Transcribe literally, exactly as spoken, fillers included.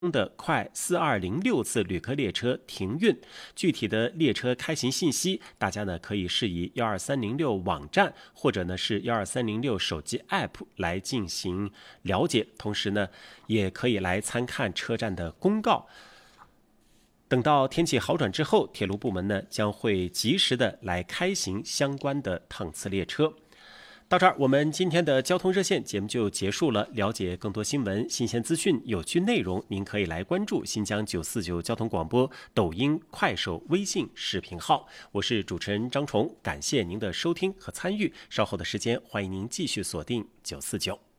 的快四二零六次旅客列车停运，具体的列车开行信息，大家呢可以是以一二三零六网站或者呢是一二三零六手机 App 来进行了解，同时呢也可以来参看车站的公告。等到天气好转之后，铁路部门呢将会及时的来开行相关的趟次列车。到这儿，我们今天的交通热线节目就结束了。了解更多新闻、新鲜资讯、有趣内容，您可以来关注新疆九四九交通广播抖音、快手、微信视频号。我是主持人张崇，感谢您的收听和参与。稍后的时间，欢迎您继续锁定九四九。